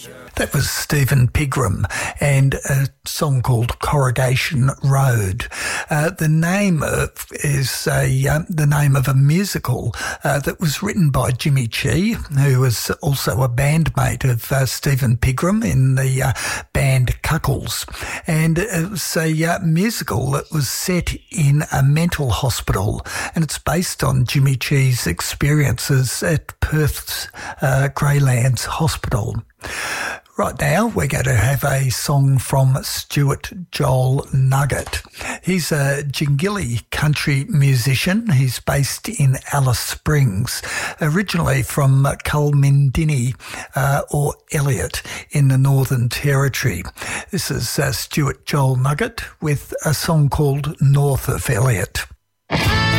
That was Stephen Pigram and a song called Corrugation Road. The name is the name of a musical that was written by Jimmy Chi, who was also a bandmate of Stephen Pigram in the band Cuccles. And it was a musical that was set in a mental hospital, and it's based on Jimmy Chi's experiences at Perth's Greylands Hospital. Right now, we're going to have a song from Stuart Joel Nugget. He's a Jingili country musician. He's based in Alice Springs, originally from Kulmindini or Elliot in the Northern Territory. This is Stuart Joel Nugget with a song called North of Elliot.